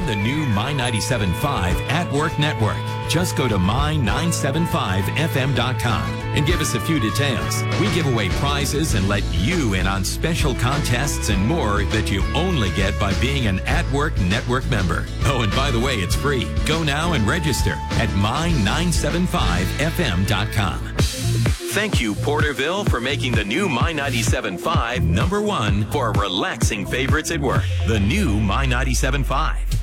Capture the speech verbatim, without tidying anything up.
the new My ninety-seven point five At Work Network. Just go to my nine seven five f m dot com and give us a few details. We give away prizes and let you in on special contests and more that you only get by being an At Work Network member. Oh, and by the way, it's free. Go now and register at my nine seven five f m dot com. Thank you, Porterville, for making the new My ninety-seven point five number one for relaxing favorites at work. The new My ninety-seven point five.